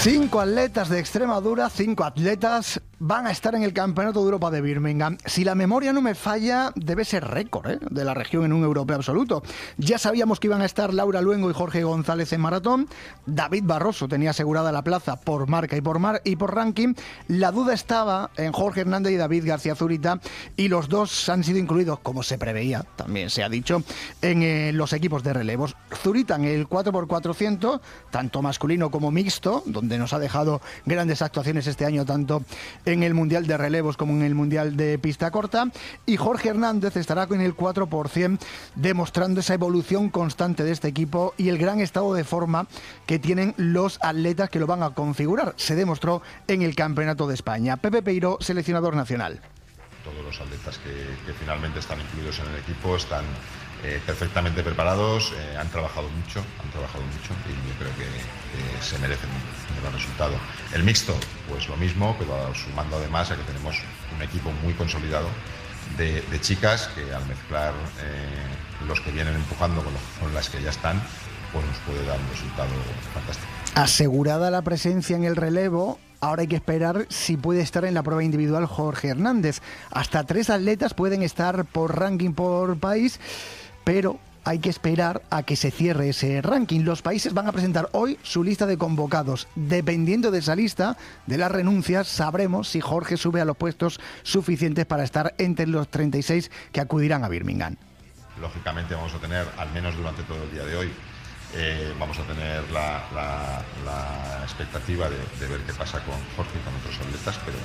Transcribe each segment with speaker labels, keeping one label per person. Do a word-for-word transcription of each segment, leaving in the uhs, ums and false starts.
Speaker 1: Cinco atletas de Extremadura, cinco atletas van a estar en el Campeonato de Europa de Birmingham. Si la memoria no me falla, debe ser récord ¿eh? de la región en un europeo absoluto. Ya sabíamos que iban a estar Laura Luengo y Jorge González en maratón. David Barroso tenía asegurada la plaza por marca y por mar y por ranking. La duda estaba en Jorge Hernández y David García Zurita, y los dos han sido incluidos, como se preveía, también se ha dicho, en eh, los equipos de relevos. Zurita en el cuatro por cuatrocientos, tanto masculino como mixto, donde nos ha dejado grandes actuaciones este año, tanto en el Mundial de Relevos como en el Mundial de Pista Corta, y Jorge Hernández estará con el cuatro por cien, demostrando esa evolución constante de este equipo y el gran estado de forma que tienen los atletas que lo van a configurar. Se demostró en el Campeonato de España. Pepe Peiro, seleccionador nacional.
Speaker 2: Todos los atletas que, que finalmente están incluidos en el equipo están eh, perfectamente preparados, eh, han trabajado mucho, han trabajado mucho y yo creo que, que se merecen un gran resultado. El mixto, pues lo mismo, pero sumando además a que tenemos un equipo muy consolidado de, de chicas que al mezclar eh, los que vienen empujando con, los, con las que ya están, pues nos puede dar un resultado fantástico.
Speaker 1: Asegurada la presencia en el relevo, ahora hay que esperar si puede estar en la prueba individual Jorge Hernández. Hasta tres atletas pueden estar por ranking por país, pero hay que esperar a que se cierre ese ranking. Los países van a presentar hoy su lista de convocados. Dependiendo de esa lista, de las renuncias, sabremos si Jorge sube a los puestos suficientes para estar entre los treinta y seis que acudirán a Birmingham.
Speaker 2: Lógicamente vamos a tener, al menos durante todo el día de hoy, Eh, vamos a tener la, la, la expectativa de, de ver qué pasa con Jorge y con otros atletas, pero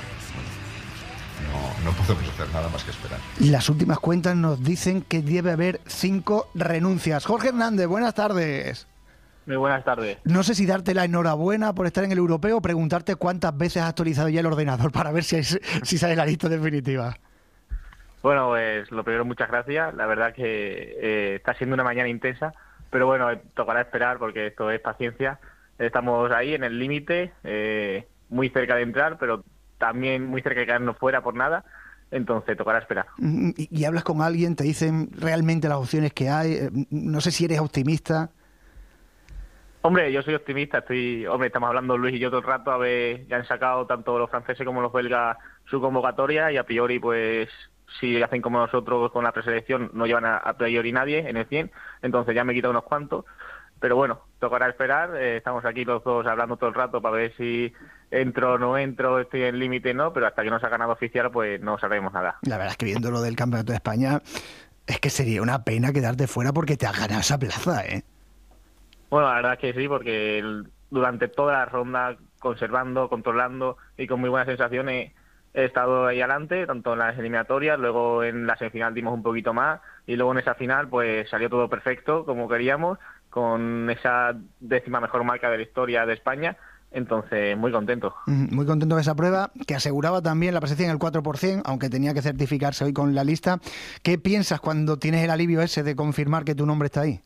Speaker 2: bueno, no, no podemos hacer nada más que esperar.
Speaker 1: Las últimas cuentas nos dicen que debe haber cinco renuncias. Jorge Hernández, buenas tardes.
Speaker 3: Muy buenas tardes.
Speaker 1: No sé si darte la enhorabuena por estar en el europeo o preguntarte cuántas veces has actualizado ya el ordenador para ver si, hay, si sale la lista definitiva.
Speaker 3: Bueno, pues lo primero, muchas gracias. La verdad que eh, está siendo una mañana intensa. Pero bueno, tocará esperar porque esto es paciencia. Estamos ahí en el límite, eh, muy cerca de entrar, pero también muy cerca de quedarnos fuera por nada. Entonces tocará esperar.
Speaker 1: ¿Y, y hablas con alguien? ¿Te dicen realmente las opciones que hay? No sé si eres optimista.
Speaker 3: Hombre, yo soy optimista. Estoy, hombre, estamos hablando Luis y yo todo el rato. A ver, ya han sacado tanto los franceses como los belgas su convocatoria y a priori, pues, si hacen como nosotros con la preselección, no llevan a, a priori nadie en el cien, entonces ya me he quitado unos cuantos, pero bueno, tocará esperar. Eh, estamos aquí los dos hablando todo el rato para ver si entro o no entro, estoy en límite no, pero hasta que no se ha ganado oficial, pues no sabremos nada.
Speaker 1: La verdad es que viendo lo del Campeonato de España, es que sería una pena quedarte fuera porque te has ganado esa plaza, ¿eh?
Speaker 3: Bueno, la verdad es que sí, porque el, durante toda la ronda, conservando, controlando y con muy buenas sensaciones, he estado ahí adelante, tanto en las eliminatorias, luego en la semifinal dimos un poquito más y luego en esa final pues salió todo perfecto como queríamos, con esa décima mejor marca de la historia de España. Entonces, muy contento.
Speaker 1: Muy contento de esa prueba, que aseguraba también la presencia en el cuatro por cien, aunque tenía que certificarse hoy con la lista. ¿Qué piensas cuando tienes el alivio ese de confirmar que tu nombre está ahí?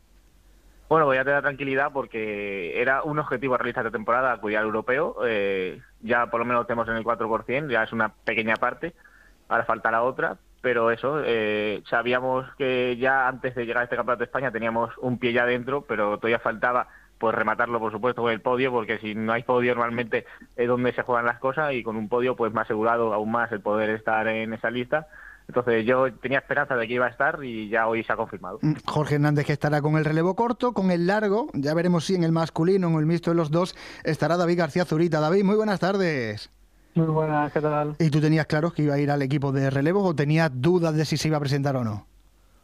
Speaker 3: Bueno, voy a tener tranquilidad porque era un objetivo a realizar esta temporada, acudir al europeo. Eh, ya por lo menos lo tenemos en el cuatro por cien, ya es una pequeña parte, ahora falta la otra. Pero eso, eh, sabíamos que ya antes de llegar a este Campeonato de España teníamos un pie ya dentro, pero todavía faltaba pues rematarlo, por supuesto, con el podio, porque si no hay podio normalmente es donde se juegan las cosas, y con un podio pues me ha asegurado aún más el poder estar en esa lista. Entonces yo tenía esperanza de que iba a estar y ya hoy se ha confirmado.
Speaker 1: Jorge Hernández, que estará con el relevo corto, con el largo, ya veremos si en el masculino o en el mixto de los dos estará David García Zurita. David, muy buenas tardes.
Speaker 4: Muy buenas, ¿qué tal?
Speaker 1: ¿Y tú tenías claro que iba a ir al equipo de relevos o tenías dudas de si se iba a presentar o no?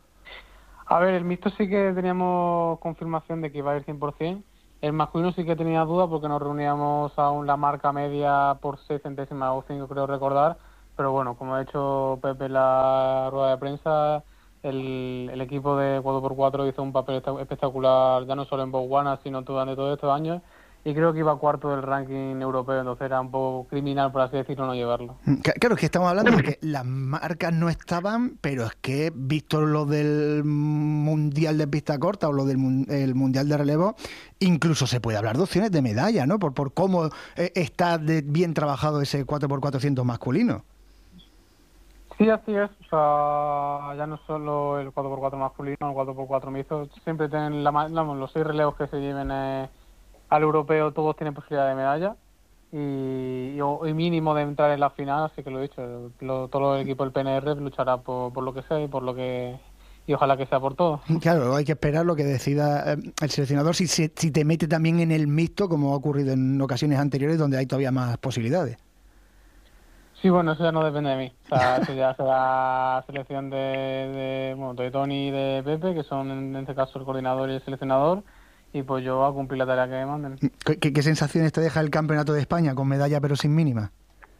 Speaker 4: A ver, el mixto sí que teníamos confirmación de que iba a ir cien por cien. El masculino sí que tenía dudas porque nos reuníamos aún la marca media por seis centésimas o cinco, creo recordar. Pero bueno, como ha hecho Pepe en la rueda de prensa, el, el equipo de cuatro por cuatro hizo un papel espectacular, ya no solo en Botswana, sino durante todos estos años. Y creo que iba cuarto del ranking europeo, entonces era un poco criminal, por así decirlo, no llevarlo.
Speaker 1: Claro, es que estamos hablando de que las marcas no estaban, pero es que visto lo del Mundial de Pista Corta o lo del el Mundial de Relevo, incluso se puede hablar de opciones de medalla, ¿no? Por, por cómo eh, está de bien trabajado ese cuatro por cuatrocientos masculino.
Speaker 4: Sí, así es. O sea, ya no solo el cuatro por cuatro masculino, el cuatro por cuatro mixto, siempre tienen la, vamos, los seis relevos que se lleven eh, al europeo todos tienen posibilidad de medalla y, y, y mínimo de entrar en la final, así que lo he dicho, lo, todo el equipo del P N R luchará por, por lo que sea y por lo que y ojalá que sea por todo.
Speaker 1: Claro, hay que esperar lo que decida el seleccionador si, si, si te mete también en el mixto, como ha ocurrido en ocasiones anteriores donde hay todavía más posibilidades.
Speaker 4: Sí, bueno, eso ya no depende de mí. O sea, eso ya será selección de, de, bueno, de Tony y de Pepe, que son en este caso el coordinador y el seleccionador, y pues yo a cumplir la tarea que me manden.
Speaker 1: ¿Qué, qué sensaciones te deja el Campeonato de España con medalla pero sin mínima?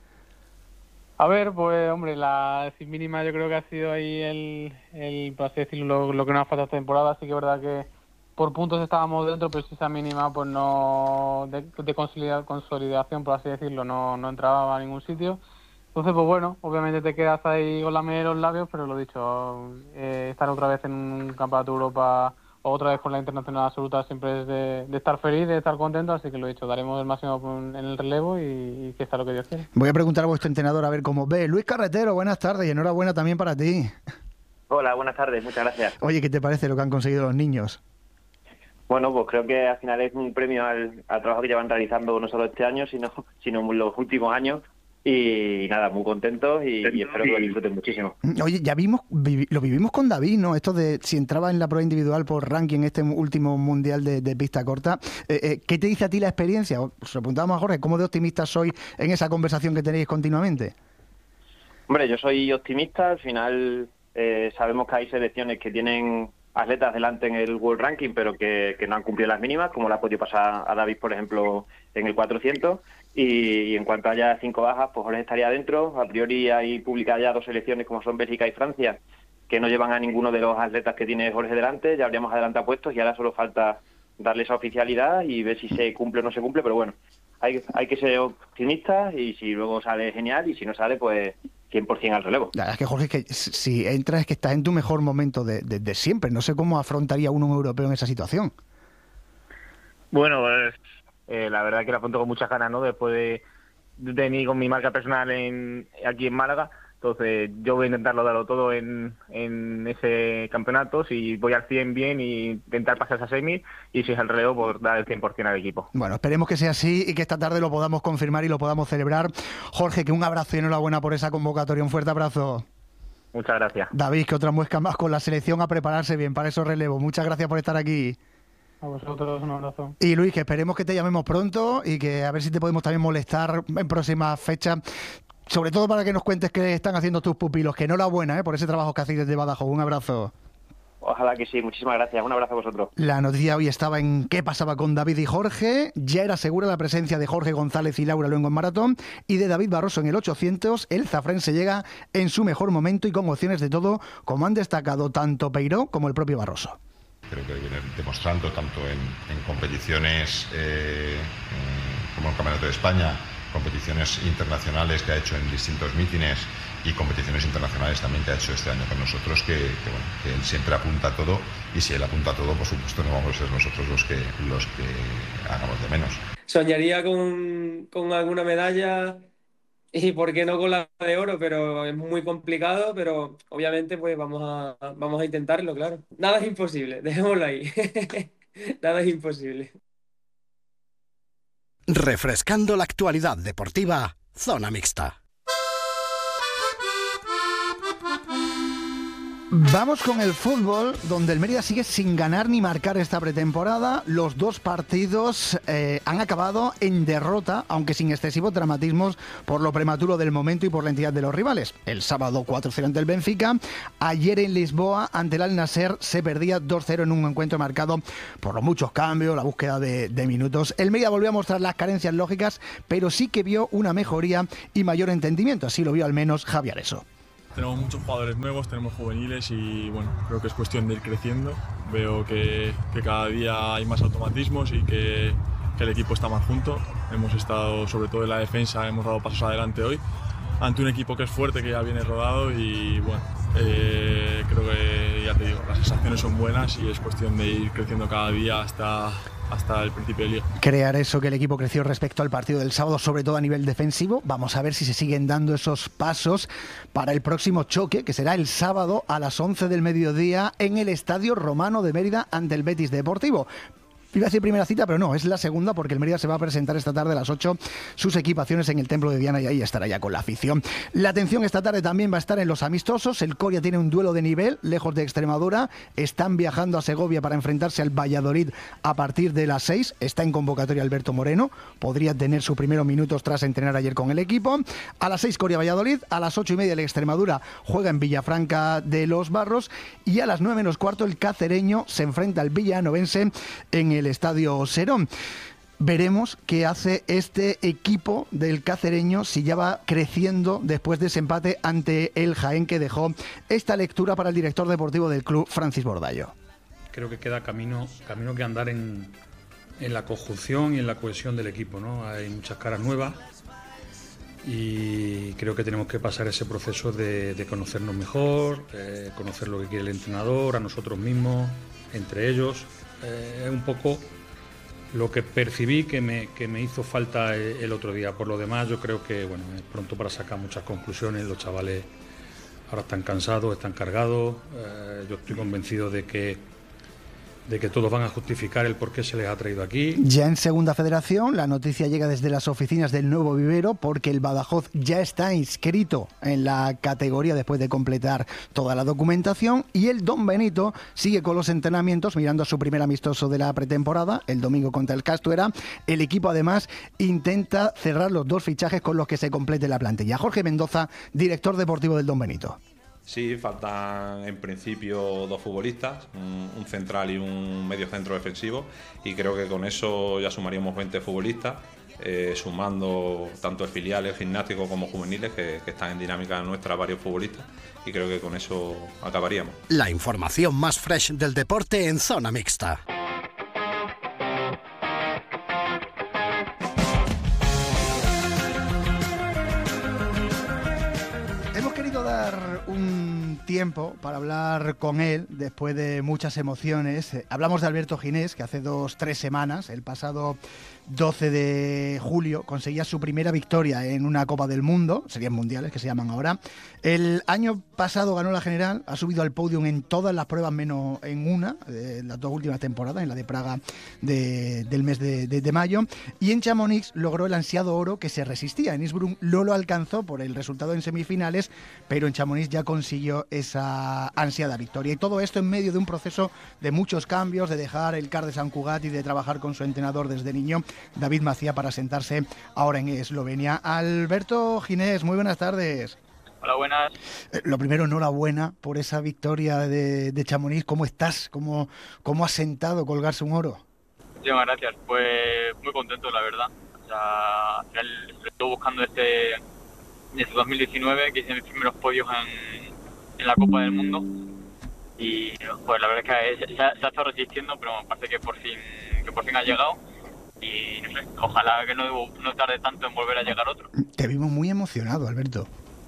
Speaker 4: A ver, pues hombre, la sin mínima yo creo que ha sido ahí el, el por así decirlo, lo, lo que nos ha faltado esta temporada. Sí que es verdad que por puntos estábamos dentro, pero si esa mínima pues no de, de consolidación, por así decirlo, no, no entraba a ningún sitio. Entonces, pues bueno, obviamente te quedas ahí con la miel en los labios, pero lo dicho, eh, estar otra vez en un campeonato de Europa o otra vez con la internacional absoluta siempre es de, de estar feliz, de estar contento, así que lo dicho, daremos el máximo en el relevo y, y que sea lo que Dios quiere.
Speaker 1: Voy a preguntar a vuestro entrenador a ver cómo ve. Luis Carretero, buenas tardes y enhorabuena también para ti.
Speaker 5: Hola, buenas tardes, muchas gracias.
Speaker 1: Oye, ¿qué te parece lo que han conseguido los niños?
Speaker 5: Bueno, pues creo que al final es un premio al, al trabajo que llevan realizando no solo este año, sino, sino en los últimos años. Y nada, muy contentos y, y espero que lo disfruten muchísimo.
Speaker 1: Oye, ya vimos, vi, lo vivimos con David, ¿no? Esto de si entraba en la prueba individual por ranking este último mundial de, de pista corta. Eh, eh, ¿Qué te dice a ti la experiencia? Os lo preguntábamos a Jorge, ¿cómo de optimistas sois en esa conversación que tenéis continuamente?
Speaker 5: Hombre, yo soy optimista. Al final eh, sabemos que hay selecciones que tienen atletas delante en el World Ranking, pero que, que no han cumplido las mínimas, como le ha podido pasar a David, por ejemplo, en el cuatrocientos. Y, y en cuanto haya cinco bajas, pues Jorge estaría dentro. A priori hay publicadas ya dos selecciones como son Bélgica y Francia, que no llevan a ninguno de los atletas que tiene Jorge delante. Ya habríamos adelantado puestos y ahora solo falta darle esa oficialidad y ver si se cumple o no se cumple. Pero bueno, hay, hay que ser optimistas y si luego sale genial y si no sale, pues cien por ciento al relevo.
Speaker 1: La verdad es que, Jorge, es que si entras es que estás en tu mejor momento de, de, de siempre. No sé cómo afrontaría uno un europeo en esa situación.
Speaker 3: Bueno, pues eh, la verdad que la afronto con muchas ganas, ¿no? Después de, de venir con mi marca personal en, aquí en Málaga. Entonces yo voy a intentarlo darlo todo en, en ese campeonato. Si voy al cien bien y intentar pasar esa semi, y si es el relevo, pues dar el cien por ciento al equipo.
Speaker 1: Bueno, esperemos que sea así y que esta tarde lo podamos confirmar y lo podamos celebrar. Jorge, que un abrazo y enhorabuena por esa convocatoria. Un fuerte abrazo.
Speaker 3: Muchas gracias.
Speaker 1: David, que otra muesca más con la selección a prepararse bien para esos relevos. Muchas gracias por estar aquí.
Speaker 4: A vosotros un abrazo.
Speaker 1: Y Luis, que esperemos que te llamemos pronto y que a ver si te podemos también molestar en próximas fechas. Sobre todo para que nos cuentes qué están haciendo tus pupilos. Que enhorabuena, ¿eh? Por ese trabajo que hacéis desde Badajoz. Un abrazo.
Speaker 5: Ojalá que sí. Muchísimas gracias. Un abrazo a vosotros.
Speaker 1: La noticia hoy estaba en qué pasaba con David y Jorge. Ya era segura la presencia de Jorge González y Laura Luengo en maratón y de David Barroso en el ochocientos. El zafrense llega en su mejor momento y con opciones de todo, como han destacado tanto Peiró como el propio Barroso.
Speaker 2: Creo que viene demostrando tanto en, en competiciones eh, eh, como el Campeonato de España, competiciones internacionales que ha hecho en distintos mítines y competiciones internacionales también que ha hecho este año con nosotros, que, que, bueno, que él siempre apunta a todo, y si él apunta a todo, por supuesto no vamos a ser nosotros los que, los que hagamos de menos.
Speaker 6: Soñaría con, con alguna medalla y por qué no con la de oro, pero es muy complicado, pero obviamente pues vamos a, vamos a intentarlo, claro. Nada es imposible, dejémoslo ahí. Nada es imposible.
Speaker 7: Refrescando la actualidad deportiva, Zona Mixta.
Speaker 1: Vamos con el fútbol, donde el Mérida sigue sin ganar ni marcar esta pretemporada. Los dos partidos eh, han acabado en derrota, aunque sin excesivos dramatismos por lo prematuro del momento y por la entidad de los rivales. El sábado cuatro cero ante el Benfica. Ayer en Lisboa, ante el Al Nasser, se perdía dos cero en un encuentro marcado por los muchos cambios, la búsqueda de, de minutos. El Mérida volvió a mostrar las carencias lógicas, pero sí que vio una mejoría y mayor entendimiento. Así lo vio al menos Javi Areso.
Speaker 8: Tenemos muchos jugadores nuevos, tenemos juveniles y bueno, creo que es cuestión de ir creciendo. Veo que, que cada día hay más automatismos y que, que el equipo está más junto. Hemos estado, sobre todo en la defensa, hemos dado pasos adelante hoy ante un equipo que es fuerte, que ya viene rodado y bueno, eh, creo que ya te digo, las sensaciones son buenas y es cuestión de ir creciendo cada día hasta... hasta el principio del liga.
Speaker 1: Crear eso que el equipo creció respecto al partido del sábado, sobre todo a nivel defensivo. Vamos a ver si se siguen dando esos pasos para el próximo choque, que será el sábado a las once del mediodía en el Estadio Romano de Mérida ante el Betis Deportivo. Iba a decir primera cita, pero no, es la segunda porque el Mérida se va a presentar esta tarde a las ocho sus equipaciones en el Templo de Diana y ahí estará ya con la afición. La atención esta tarde también va a estar en los amistosos. El Coria tiene un duelo de nivel, lejos de Extremadura. Están viajando a Segovia para enfrentarse al Valladolid a partir de las seis. Está en convocatoria Alberto Moreno. Podría tener sus primeros minutos tras entrenar ayer con el equipo. A las seis Coria-Valladolid, a las ocho y media el Extremadura juega en Villafranca de los Barros y a las nueve menos cuarto el cacereño se enfrenta al villanovense en el Estadio Serón. Veremos qué hace este equipo del cacereño, si ya va creciendo después de ese empate ante el Jaén, que dejó esta lectura para el director deportivo del club, Francis Bordallo.
Speaker 9: Creo que queda camino, camino que andar en, en la conjunción y en la cohesión del equipo, ¿no? Hay muchas caras nuevas y creo que tenemos que pasar ese proceso de, de conocernos mejor, eh, conocer lo que quiere el entrenador, a nosotros mismos, entre ellos. Es eh, un poco lo que percibí que me, que me hizo falta el otro día. Por lo demás, yo creo que bueno, es pronto para sacar muchas conclusiones. Los chavales ahora están cansados, están cargados. Eh, yo estoy convencido de que de que todos van a justificar el por qué se les ha traído aquí.
Speaker 1: Ya en Segunda Federación, la noticia llega desde las oficinas del Nuevo Vivero, porque el Badajoz ya está inscrito en la categoría después de completar toda la documentación, y el Don Benito sigue con los entrenamientos, mirando a su primer amistoso de la pretemporada, el domingo contra el Castuera. El equipo además intenta cerrar los dos fichajes con los que se complete la plantilla. Jorge Mendoza, director deportivo del Don Benito.
Speaker 10: Sí, faltan en principio dos futbolistas, un, un central y un medio centro defensivo, y creo que con eso ya sumaríamos veinte futbolistas, eh, sumando tanto el filial, el gimnástico como juveniles, que, que están en dinámica nuestra varios futbolistas, y creo que con eso acabaríamos.
Speaker 7: La información más fresh del deporte en Zona Mixta.
Speaker 1: Hemos querido dar un tiempo para hablar con él después de muchas emociones. Eh, hablamos de Alberto Ginés, que hace dos, tres semanas, el pasado doce de julio, conseguía su primera victoria en una Copa del Mundo, serían mundiales que se llaman ahora. El año pasado ganó la general, ha subido al podium en todas las pruebas menos en una, eh, las dos últimas temporadas, en la de Praga de, del mes de, de, de mayo, y en Chamonix logró el ansiado oro que se resistía. En Innsbruck no lo alcanzó por el resultado en semifinales, pero en Chamonix ya consiguió esa ansiada victoria. Y todo esto en medio de un proceso de muchos cambios, de dejar el C A R de Sant Cugat y de trabajar con su entrenador desde niño, David Macía, para sentarse ahora en Eslovenia. Alberto Ginés, muy buenas tardes.
Speaker 11: Hola, buenas.
Speaker 1: Eh, lo primero, enhorabuena por esa victoria de, de Chamonix. ¿Cómo estás? ¿Cómo, cómo has sentado colgarse un oro?
Speaker 11: Muchísimas gracias. Pues muy contento, la verdad. O sea, al final lo estuve buscando desde, desde dos mil diecinueve, que hice mis primeros podios en, en la Copa del Mundo. Y pues la verdad es que se ha, se ha estado resistiendo, pero me parece que por fin, que por fin ha llegado. Y no sé, ojalá que no, no tarde tanto en volver a llegar otro.
Speaker 1: Te vimos muy emocionado, Alberto.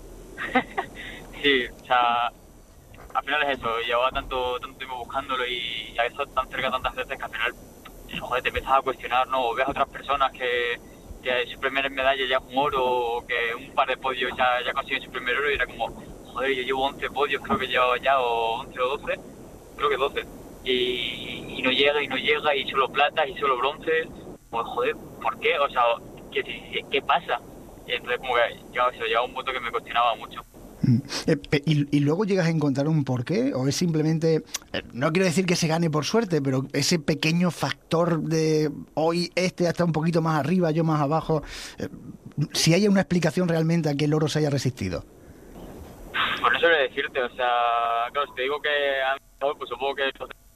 Speaker 11: Sí, o sea, al final es eso, llevaba tanto, tanto tiempo buscándolo y ya he estado tan cerca tantas veces que al final, joder, te empiezas a cuestionar, ¿no? O ves a otras personas que, que su primera medalla ya es un oro, o que un par de podios ya, ya consiguen su primer oro, y era como, joder, yo llevo once podios, creo que llevo ya, o once o doce, creo que doce, y, y no llega, y no llega, y solo plata, y solo bronce. Pues joder, ¿por qué? O sea, ¿qué, qué pasa? Y entonces como que ya, se llegaba un punto que me cuestionaba mucho.
Speaker 1: ¿Y, y luego llegas a encontrar un porqué? ¿O es simplemente, no quiero decir que se gane por suerte, pero ese pequeño factor de hoy este está un poquito más arriba, yo más abajo? Si hay una explicación realmente a que el oro se haya resistido.
Speaker 11: Pues no sé decirte, o sea, claro, si te digo que a mí, pues supongo que...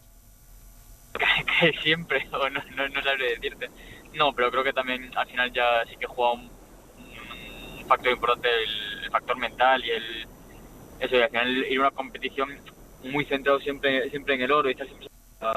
Speaker 11: que siempre, o no, no, no sabré decirte. No, pero creo que también al final ya sí que juega un, un factor importante, el, el factor mental y el eso, y al final ir a una competición muy centrado siempre siempre en el oro y estar siempre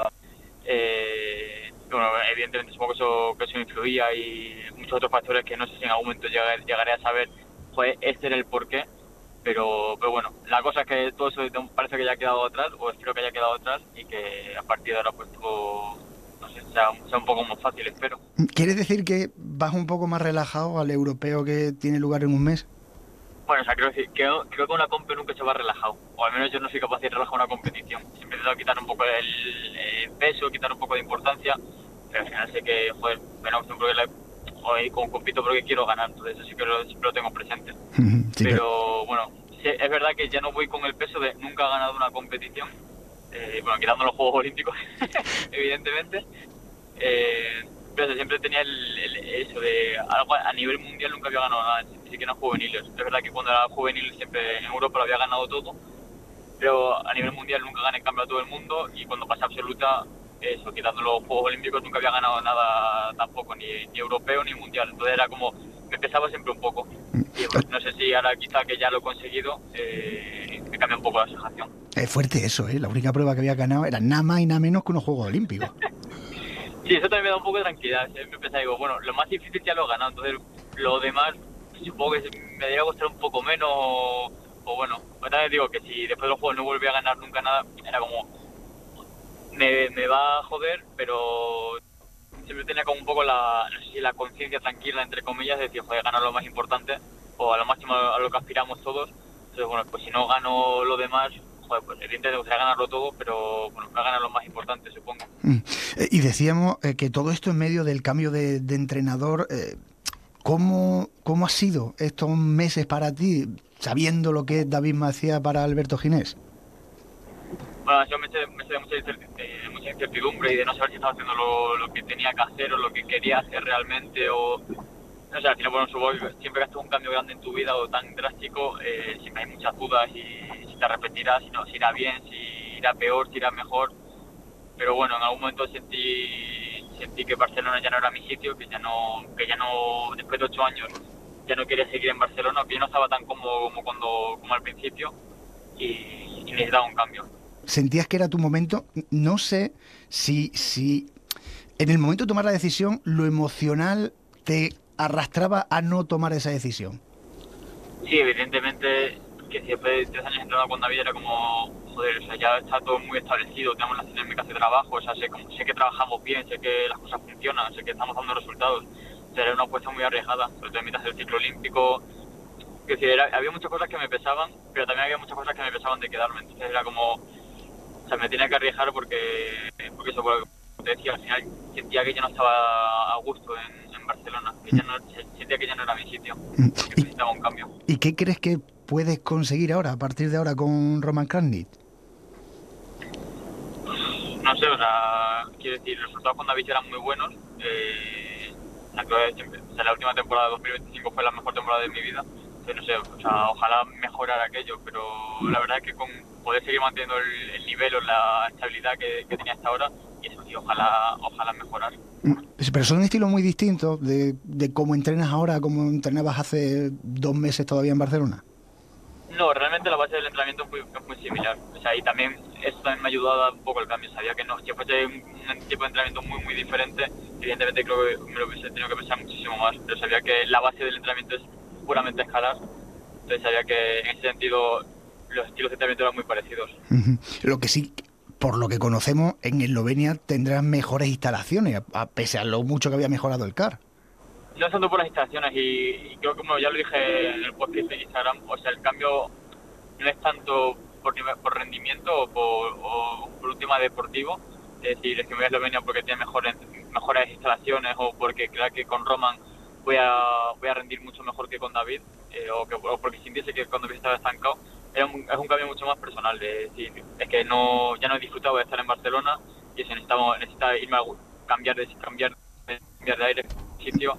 Speaker 11: eh, bueno, evidentemente supongo que eso, que eso influía, y muchos otros factores que no sé si en algún momento llegaré, llegaré a saber, pues este era el porqué. Pero, pero bueno, la cosa es que todo eso parece que ya ha quedado atrás, o espero que haya quedado atrás, y que a partir de ahora pues todo, no sé, sea, sea un poco más fácil, espero.
Speaker 1: ¿Quieres decir que vas un poco más relajado al europeo que tiene lugar en un mes?
Speaker 11: Bueno, o sea, creo, decir, creo, creo que una comp nunca se va relajado, o al menos yo no soy capaz de relajar una competición. Siempre he intentado quitar un poco el, el peso, quitar un poco de importancia, pero al final sé que, joder, me opción porque la, hoy con compito porque quiero ganar, entonces eso sí que lo, siempre lo tengo presente. Sí, pero bueno, sí, es verdad que ya no voy con el peso de nunca he ganado una competición, eh, bueno, quitando los Juegos Olímpicos, evidentemente, eh, pero siempre tenía el, el, eso de algo a nivel mundial, nunca había ganado nada, ni siquiera en juveniles. Es verdad que cuando era juvenil siempre en Europa lo había ganado todo, pero a nivel mundial nunca gané el campeonato del mundo, y cuando pasé absoluta, eso, quitando los Juegos Olímpicos, nunca había ganado nada tampoco, ni, ni europeo ni mundial. Entonces era como, me pesaba siempre un poco. Y pues, no sé si ahora quizá que ya lo he conseguido, eh, me cambia un poco la sensación.
Speaker 1: Es fuerte eso, ¿eh? La única prueba que había ganado era nada más y nada menos que unos Juegos Olímpicos.
Speaker 11: Sí, eso también me da un poco de tranquilidad. Siempre pensaba, digo, bueno, lo más difícil ya lo he ganado, entonces lo demás supongo que me debería costar un poco menos, o, o bueno, pues también digo que si después de los Juegos no volví a ganar nunca nada, era como, me, me va a joder, pero siempre tenía como un poco la, no sé si la conciencia tranquila, entre comillas, de decir, joder, ganar lo más importante, o a lo máximo a lo que aspiramos todos. Entonces, bueno, pues si no gano lo demás, joder, pues evidentemente me gustaría ganarlo todo, pero bueno, voy a ganar lo más importante, supongo.
Speaker 1: Mm. Y decíamos eh, que todo esto en medio del cambio de, de entrenador, eh, ¿cómo, ¿cómo ha sido estos meses para ti, sabiendo lo que David Macías para Alberto Ginés?
Speaker 11: Bueno, yo me sé, me sé de, mucha de mucha incertidumbre y de no saber si estaba haciendo lo, lo que tenía que hacer o lo que quería hacer realmente, o no sé, al final, bueno, supongo que siempre que haces un cambio grande en tu vida o tan drástico, eh, siempre hay muchas dudas y si te arrepentirás, si no, si irá bien, si irá peor, si irá mejor. Pero bueno, en algún momento sentí sentí que Barcelona ya no era mi sitio, que ya no, que ya no, después de ocho años, ya no quería seguir en Barcelona, que yo no estaba tan cómodo como cuando, como al principio, y, y necesitaba un cambio.
Speaker 1: ¿Sentías que era tu momento? No sé si, si en el momento de tomar la decisión, lo emocional te arrastraba a no tomar esa decisión.
Speaker 11: Sí, evidentemente, que si después de tres años entrando con David era como, joder, o sea, ya está todo muy establecido, tenemos las dinámicas de trabajo, o sea, sé, sé que trabajamos bien, sé que las cosas funcionan, sé que estamos dando resultados. O sea, era una apuesta muy arriesgada, sobre todo en mitad del ciclo olímpico. Que decir, era, había muchas cosas que me pesaban, pero también había muchas cosas que me pesaban de quedarme. Entonces era como, o sea, me tenía que arriesgar porque, porque eso, porque te decía, al final sentía que ya no estaba a gusto en, en Barcelona, que ya no, sentía que ya no era mi sitio, que necesitaba un cambio.
Speaker 1: ¿Y qué crees que puedes conseguir ahora, a partir de ahora, con Roman Krajnic?
Speaker 11: No sé, o sea, quiero decir, los resultados con David eran muy buenos. Eh, la, o sea, la última temporada de dos mil veinticinco fue la mejor temporada de mi vida. Entonces, no sé, o sea, ojalá mejorar aquello, pero la verdad es que con poder seguir manteniendo el, el nivel o la estabilidad que, que tenía hasta ahora, y eso sí, ojalá, ojalá mejorar.
Speaker 1: Pero son estilos muy distintos de, de cómo entrenas ahora a cómo entrenabas hace dos meses todavía en Barcelona.
Speaker 11: No, realmente la base del entrenamiento es muy, es muy similar. O sea, y también eso también me ha ayudado a dar un poco el cambio. Sabía que no, si fuese un, un tipo de entrenamiento muy, muy diferente, evidentemente creo que me lo hubiese tenido que pensar muchísimo más. Pero sabía que la base del entrenamiento es puramente escalar. Entonces sabía que en ese sentido los estilos de entrenamiento eran muy parecidos. Uh-huh.
Speaker 1: Lo que sí, por lo que conocemos, en Eslovenia tendrás mejores instalaciones, a, a pese a lo mucho que había mejorado el C A R.
Speaker 11: No es tanto por las instalaciones, y, y creo que, como ya lo dije en el post de Instagram, o sea, el cambio no es tanto por, por rendimiento o por, o por un tema deportivo. Es decir, es que me voy a Eslovenia porque tiene mejores, mejores instalaciones, o porque creo que con Roman voy a, voy a rendir mucho mejor que con David, eh, o, que, o porque sintiese que con David estaba estancado. Es un, es un cambio mucho más personal, de decir, es que no ya no he disfrutado de estar en Barcelona, y eso, necesitaba, necesitaba irme a cambiar de, cambiar, cambiar de aire, sitio.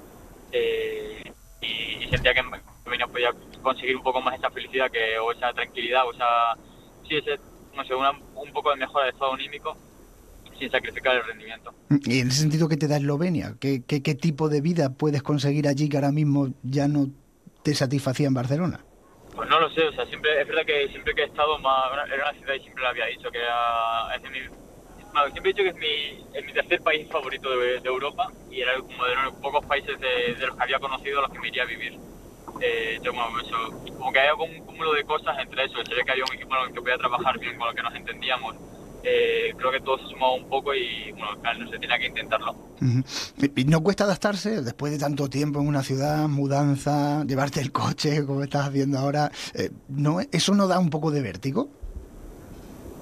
Speaker 11: Eh, y, y sentía que me podía conseguir un poco más esa felicidad, que o esa tranquilidad, o esa, sí, ese, no sé, una, un poco de mejora de estado anímico sin sacrificar el rendimiento.
Speaker 1: Y en ese sentido, ¿qué te da Eslovenia? ¿Qué, qué, qué tipo de vida puedes conseguir allí que ahora mismo ya no te satisfacía en Barcelona?
Speaker 11: Pues no lo sé, o sea, siempre es verdad que siempre que he estado más, era una ciudad, y siempre lo había dicho, que era, es de mi, bueno, siempre he dicho que es mi, es mi tercer país favorito de, de Europa, y era como de los pocos países de, de los que había conocido a los que me iría a vivir. Eh, yo, bueno, eso, como que había un cúmulo de cosas entre eso, se ve que había un equipo con el que podía trabajar bien, con el que nos entendíamos. Eh, creo que todo se sumaba un poco y, bueno, no sé, tenía que intentarlo.
Speaker 1: Uh-huh. ¿Y no cuesta adaptarse después de tanto tiempo en una ciudad, mudanza, llevarte el coche, como estás haciendo ahora? Eh, ¿no, ¿Eso no da un poco de vértigo?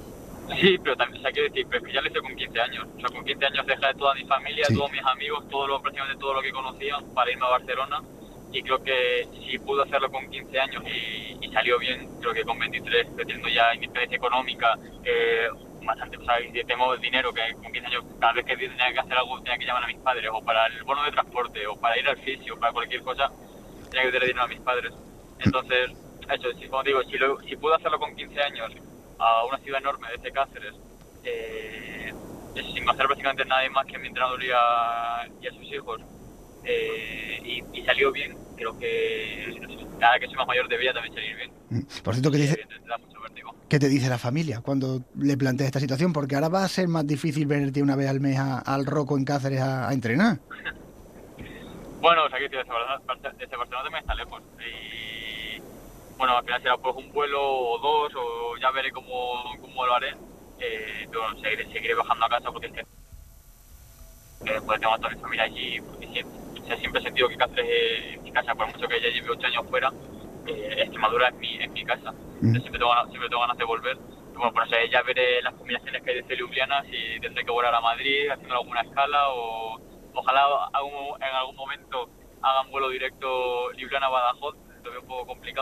Speaker 11: Sí, pero también, o sea, quiero decir, pero ya lo hice con quince años. O sea, con quince años dejé de toda mi familia, sí. todos mis amigos, todo lo, prácticamente todo lo que conocía para irme a Barcelona. Y creo que si pude hacerlo con quince años y, y salió bien, creo que con veintitrés, teniendo ya independencia económica, eh, bastante, o sea, tengo dinero que con quince años, cada vez que tenía que hacer algo, tenía que llamar a mis padres, o para el bono de transporte, o para ir al fisio, o para cualquier cosa, tenía que tener dinero a mis padres. Entonces, eso, si, como digo, si, lo, si pude hacerlo con quince años a una ciudad enorme de este Cáceres, eh, sin conocer prácticamente nadie más que mi entrenador y a, y a sus hijos, eh, y, y salió bien, creo que cada que soy más mayor debería también salir bien.
Speaker 1: Por cierto, ¿qué dice,
Speaker 11: te da mucho vértigo.
Speaker 1: ¿qué te dice la familia cuando le planteas esta situación? Porque ahora va a ser más difícil venirte una vez al mes a, al Rocco en Cáceres a, a entrenar.
Speaker 11: Bueno, o sea, que desde Barcelona, desde Barcelona también está lejos. Y bueno, al final será pues un vuelo o dos, o ya veré cómo, cómo lo haré. Eh, pero bueno, seguiré, seguiré bajando a casa porque es que que después tengo a toda mi familia allí, porque siempre, o sea, siempre he sentido que Cáceres es mi casa, por mucho que ya lleve ocho años fuera, eh, Extremadura es mi, es mi casa. Entonces, siempre, tengo, siempre tengo ganas de volver. Y bueno, pues ya veré las combinaciones que hay de Ljubljana, si tendré que volar a Madrid haciendo alguna escala, o ojalá algún, en algún momento hagan vuelo directo Ljubljana-Badajoz, lo veo un poco complicado.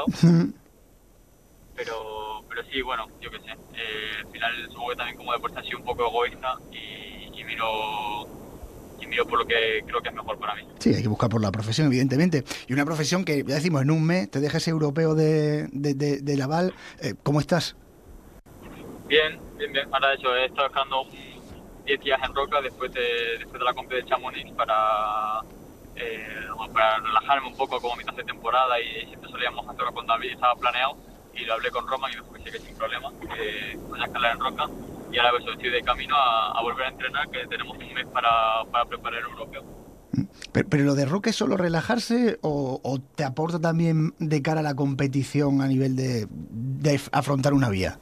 Speaker 11: Pero, pero sí, bueno, yo qué sé. Eh, al final supongo que también como deporte ha sido un poco egoísta y, y miro... y miro por lo que creo que es mejor para mí.
Speaker 1: Sí, hay que buscar por la profesión, evidentemente. Y una profesión que, ya decimos, en un mes te dejes europeo de, de, de, de Laval. Eh, ¿Cómo estás?
Speaker 11: Bien, bien, bien. Ahora, de hecho, he estado dejando diez días en Roca después de, después de la compra de Chamonix para, eh, para relajarme un poco como mitad de temporada, y siempre solíamos hacerlo con David, estaba planeado, y lo hablé con Roman y me dijo que sí, que sin problema, que voy a escalar en Roca. Y ahora pues estoy de camino a, a volver a entrenar, que tenemos un mes para, para preparar el europeo.
Speaker 1: Pero, pero lo de Roca es solo relajarse, o, o te aporta también de cara a la competición a nivel de, de afrontar una vía.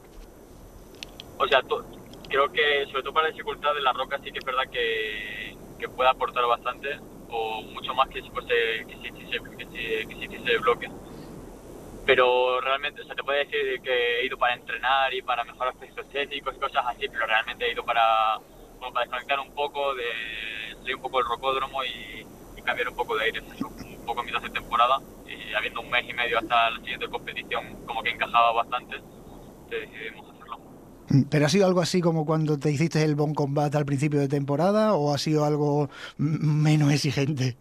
Speaker 11: O sea, to, creo que sobre todo para la dificultad de la Roca sí que es verdad que, que puede aportar bastante, o mucho más que si fuese que si, que si, que si, que si hiciese bloque. Pero realmente, o sea, te puedo decir que he ido para entrenar y para mejorar aspectos técnicos y cosas así, pero realmente he ido para, bueno, para desconectar un poco, de salir un poco del rocódromo y, y cambiar un poco de aire, un poco en mitad de temporada, y habiendo un mes y medio hasta la siguiente competición, como que encajaba bastante, decidimos hacerlo.
Speaker 1: ¿Pero ha sido algo así como cuando te hiciste el Bon Combat al principio de temporada, o ha sido algo menos exigente?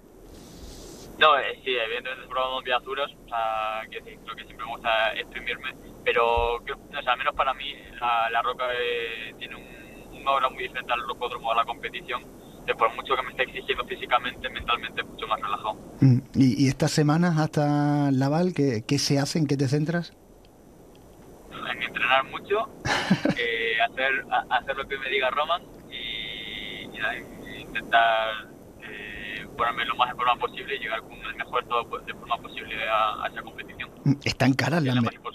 Speaker 11: No, eh, sí, evidentemente he probado días duros, o sea, que sí, creo que siempre me gusta exprimirme, pero creo, o sea, al menos para mí la, la Roca eh, tiene un, una obra muy diferente al rocódromo, a la competición, que por mucho que me esté exigiendo físicamente, mentalmente es mucho más relajado.
Speaker 1: ¿Y, y estas semanas hasta Laval, qué, qué se hace, en qué te centras?
Speaker 11: En entrenar mucho, eh, hacer, a, hacer lo que me diga Roman y, y intentar ponerme lo más en forma posible y llegar con el mejor estado de forma posible a, a esa competición.
Speaker 1: Están caras las medallas.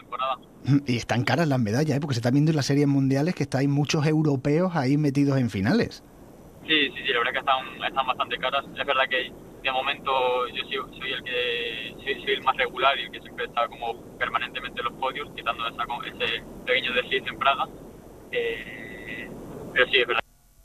Speaker 1: Y están caras las medallas, ¿eh? Porque se está viendo en las series mundiales que hay muchos europeos ahí metidos en finales.
Speaker 11: Sí, sí, sí, la verdad que están, están bastante caras. Es verdad que de momento yo soy, soy el que soy, soy el más regular y el que siempre está como permanentemente en los podios, quitando esa, ese pequeño desliz en Praga. Eh, pero sí, es verdad.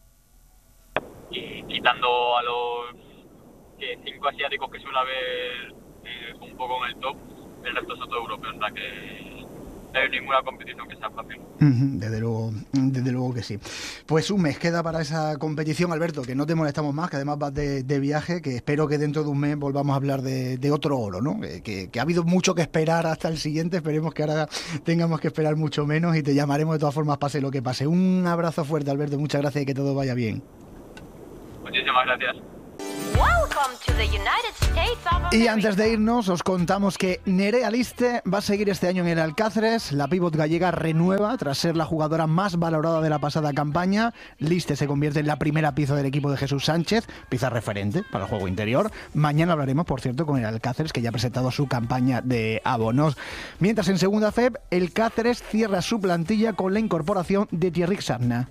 Speaker 11: Y quitando a los que cinco asiáticos que suele haber eh, un poco en el top, el resto son todos europeos, o sea que no hay ninguna competición que sea fácil.
Speaker 1: Desde luego, desde luego que sí. Pues un mes queda para esa competición, Alberto, que no te molestamos más, que además vas de, de viaje, que espero que dentro de un mes volvamos a hablar de, de otro oro, ¿no? Que, que, que ha habido mucho que esperar hasta el siguiente, esperemos que ahora tengamos que esperar mucho menos y te llamaremos de todas formas, pase lo que pase. Un abrazo fuerte, Alberto, muchas gracias y que todo vaya bien.
Speaker 11: Muchísimas gracias.
Speaker 1: Y antes de irnos, os contamos que Nerea Liste va a seguir este año en el Alcáceres. La pívot gallega renueva tras ser la jugadora más valorada de la pasada campaña. Liste se convierte en la primera pieza del equipo de Jesús Sánchez, pieza referente para el juego interior. Mañana hablaremos, por cierto, con el Alcáceres, que ya ha presentado su campaña de abonos. Mientras en segunda F E B, el Cáceres cierra su plantilla con la incorporación de Thierry Sarna.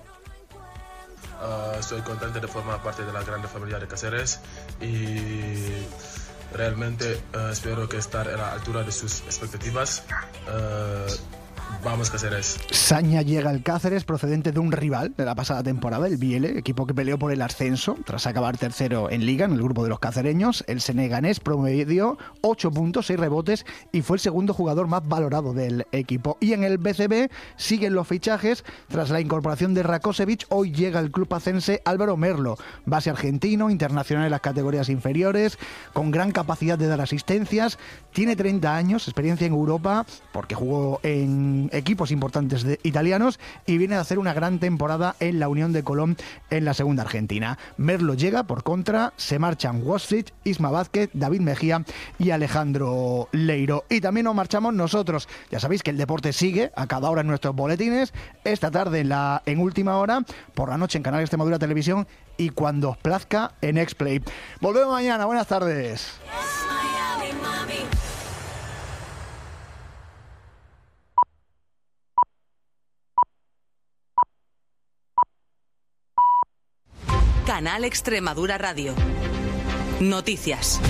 Speaker 12: Uh, estoy contento de formar parte de la grande familia de Cáceres y realmente uh, espero que estar a la altura de sus expectativas. Uh, vamos Cáceres.
Speaker 1: Saña llega al Cáceres procedente de un rival de la pasada temporada, el Biele, equipo que peleó por el ascenso tras acabar tercero en Liga en el grupo de los cacereños. El seneganés promedió ocho puntos, seis rebotes y fue el segundo jugador más valorado del equipo. Y en el B C B siguen los fichajes. Tras la incorporación de Rakosevic, hoy llega el club pacense Álvaro Merlo, base argentino, internacional en las categorías inferiores, con gran capacidad de dar asistencias. Tiene treinta años, experiencia en Europa porque jugó en equipos importantes de italianos y viene a hacer una gran temporada en la Unión de Colón en la segunda Argentina. Merlo llega, por contra, se marchan Wasfit, Isma Vázquez, David Mejía y Alejandro Leiro. Y también nos marchamos nosotros. Ya sabéis que el deporte sigue a cada hora en nuestros boletines. Esta tarde en, la, en última hora, por la noche en Canal Extremadura Televisión y cuando os plazca en X-Play. Volvemos mañana. Buenas tardes.
Speaker 13: Canal Extremadura Radio. Noticias.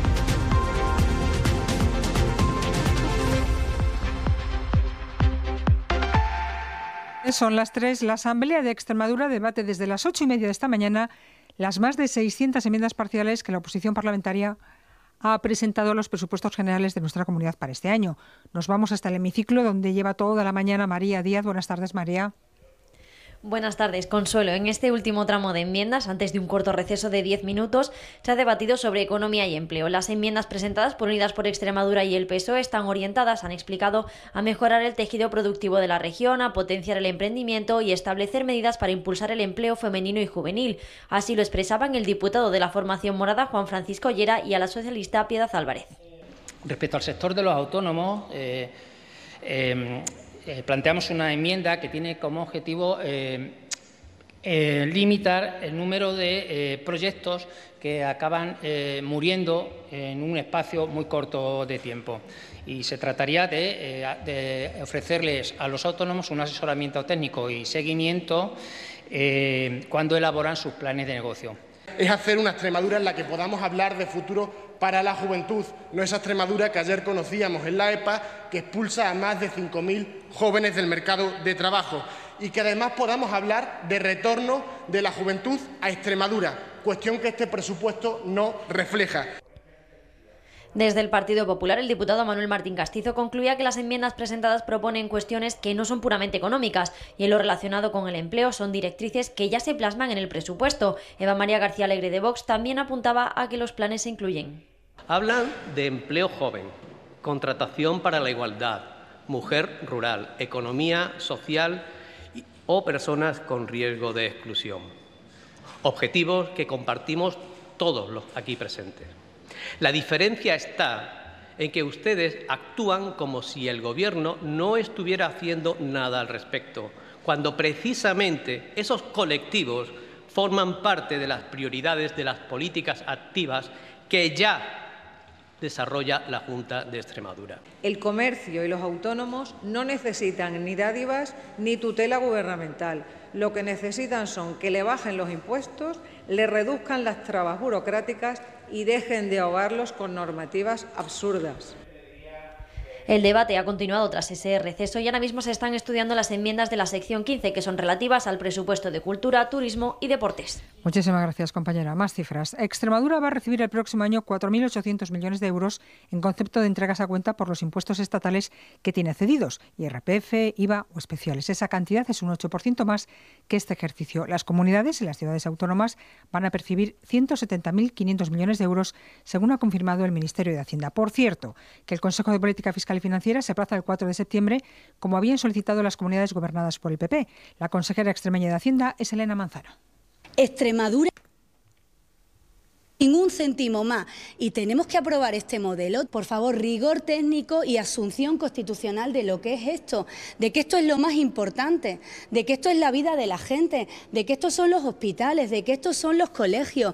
Speaker 14: Son las tres. La Asamblea de Extremadura debate desde las ocho y media de esta mañana las más de seiscientas enmiendas parciales que la oposición parlamentaria ha presentado a los presupuestos generales de nuestra comunidad para este año. Nos vamos hasta el hemiciclo, donde lleva toda la mañana María Díaz. Buenas tardes, María.
Speaker 15: Buenas tardes, Consuelo. En este último tramo de enmiendas, antes de un corto receso de diez minutos, se ha debatido sobre economía y empleo. Las enmiendas presentadas por Unidas por Extremadura y el P S O E están orientadas, han explicado, a mejorar el tejido productivo de la región, a potenciar el emprendimiento y establecer medidas para impulsar el empleo femenino y juvenil. Así lo expresaban el diputado de la formación morada, Juan Francisco Llera, y a la socialista Piedad Álvarez.
Speaker 16: Respecto al sector de los autónomos, eh, eh, Eh, planteamos una enmienda que tiene como objetivo eh, eh, limitar el número de eh, proyectos que acaban eh, muriendo en un espacio muy corto de tiempo. Y se trataría de, eh, de ofrecerles a los autónomos un asesoramiento técnico y seguimiento eh, cuando elaboran sus planes de negocio.
Speaker 17: Es hacer una Extremadura en la que podamos hablar de futuro para la juventud, no esa Extremadura que ayer conocíamos en la E P A, que expulsa a más de cinco mil jóvenes del mercado de trabajo, y que además podamos hablar de retorno de la juventud a Extremadura, cuestión que este presupuesto no refleja.
Speaker 15: Desde el Partido Popular, el diputado Manuel Martín Castizo concluía que las enmiendas presentadas proponen cuestiones que no son puramente económicas y en lo relacionado con el empleo son directrices que ya se plasman en el presupuesto. Eva María García Alegre de Vox también apuntaba a que los planes se incluyen.
Speaker 18: Hablan de empleo joven, contratación para la igualdad, mujer rural, economía social o personas con riesgo de exclusión. Objetivos que compartimos todos los aquí presentes. La diferencia está en que ustedes actúan como si el Gobierno no estuviera haciendo nada al respecto, cuando precisamente esos colectivos forman parte de las prioridades de las políticas activas que ya desarrolla la Junta de Extremadura.
Speaker 19: El comercio y los autónomos no necesitan ni dádivas ni tutela gubernamental. Lo que necesitan son que le bajen los impuestos, le reduzcan las trabas burocráticas y dejen de ahogarlos con normativas absurdas.
Speaker 15: El debate ha continuado tras ese receso y ahora mismo se están estudiando las enmiendas de la sección quince, que son relativas al presupuesto de Cultura, Turismo y Deportes.
Speaker 14: Muchísimas gracias, compañera. Más cifras. Extremadura va a recibir el próximo año cuatro mil ochocientos millones de euros en concepto de entregas a cuenta por los impuestos estatales que tiene cedidos, I R P F, I V A o especiales. Esa cantidad es un ocho por ciento más que este ejercicio. Las comunidades y las ciudades autónomas van a percibir ciento setenta mil quinientos millones de euros, según ha confirmado el Ministerio de Hacienda. Por cierto, que el Consejo de Política Fiscal y Financiera se aplaza el cuatro de septiembre, como habían solicitado las comunidades gobernadas por el P P. La consejera extremeña de Hacienda es Elena Manzano.
Speaker 20: Extremadura sin un céntimo más, y tenemos que aprobar este modelo. Por favor, rigor técnico y asunción constitucional de lo que es esto, de que esto es lo más importante, de que esto es la vida de la gente, de que estos son los hospitales, de que estos son los colegios.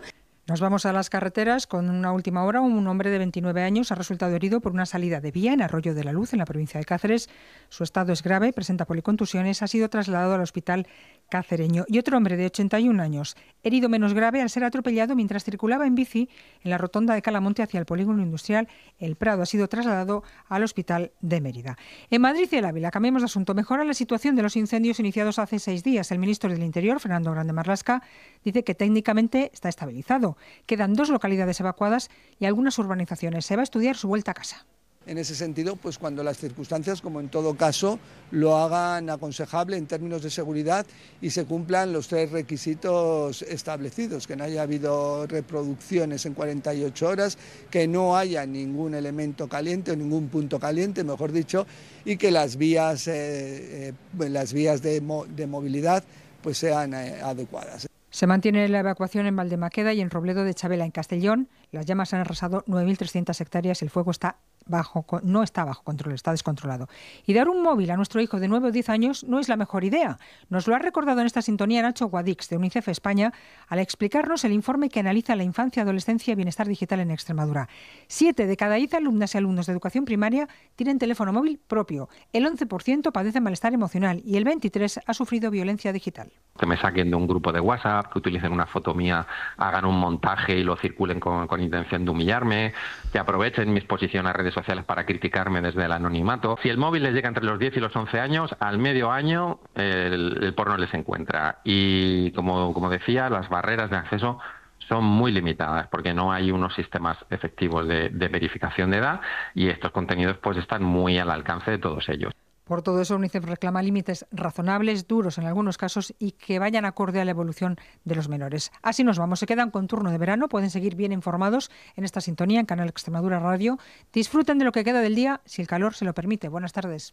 Speaker 14: Nos vamos a las carreteras con una última hora. Un hombre de veintinueve años ha resultado herido por una salida de vía en Arroyo de la Luz, en la provincia de Cáceres. Su estado es grave, presenta policontusiones, ha sido trasladado al hospital cacereño. Y otro hombre de ochenta y un años, herido menos grave al ser atropellado mientras circulaba en bici en la rotonda de Calamonte hacia el polígono industrial El Prado. Ha sido trasladado al hospital de Mérida. En Madrid y el Ávila, cambiemos de asunto. Mejora la situación de los incendios iniciados hace seis días. El ministro del Interior, Fernando Grande Marlaska, dice que técnicamente está estabilizado. Quedan dos localidades evacuadas y algunas urbanizaciones. Se va a estudiar su vuelta a casa.
Speaker 21: En ese sentido, pues cuando las circunstancias, como en todo caso, lo hagan aconsejable en términos de seguridad y se cumplan los tres requisitos establecidos, que no haya habido reproducciones en cuarenta y ocho horas, que no haya ningún elemento caliente o ningún punto caliente, mejor dicho, y que las vías, eh, eh, las vías de, mo de movilidad pues sean eh, adecuadas.
Speaker 14: Se mantiene la evacuación en Valdemaqueda y en Robledo de Chabela, en Castellón. Las llamas han arrasado nueve mil trescientas hectáreas. El fuego está bajo, no está bajo control, está descontrolado. Y dar un móvil a nuestro hijo de nueve o diez años no es la mejor idea. Nos lo ha recordado en esta sintonía Nacho Guadix, de UNICEF España, al explicarnos el informe que analiza la infancia, adolescencia y bienestar digital en Extremadura. Siete de cada diez alumnas y alumnos de educación primaria tienen teléfono móvil propio. El once por ciento padece malestar emocional y el veintitrés por ciento ha sufrido violencia digital.
Speaker 22: Que me saquen de un grupo de WhatsApp, que utilicen una foto mía, hagan un montaje y lo circulen con, con intención de humillarme, que aprovechen mi exposición a redes sociales para criticarme desde el anonimato. Si el móvil les llega entre los diez y los once años, al medio año el, el porno les encuentra. Y como, como decía, las barreras de acceso son muy limitadas porque no hay unos sistemas efectivos de, de verificación de edad y estos contenidos pues están muy al alcance de todos ellos.
Speaker 14: Por todo eso, UNICEF reclama límites razonables, duros en algunos casos, y que vayan acorde a la evolución de los menores. Así nos vamos. Se quedan con turno de verano. Pueden seguir bien informados en esta sintonía, en Canal Extremadura Radio. Disfruten de lo que queda del día, si el calor se lo permite. Buenas tardes.